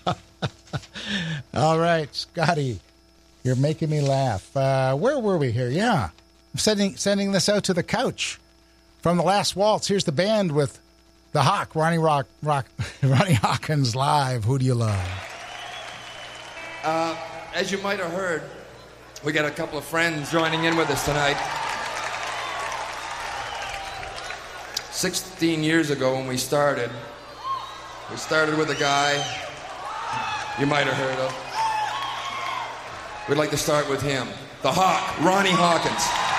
All right, Scotty, you're making me laugh. Where were we here? Yeah, I'm sending this out to the couch. From The Last Waltz, here's the band with the Hawk, Ronnie Hawkins live. Who do you love? As you might have heard, we got a couple of friends joining in with us tonight. 16 years ago when we started with a guy you might have heard of. We'd like to start with him, the Hawk, Ronnie Hawkins.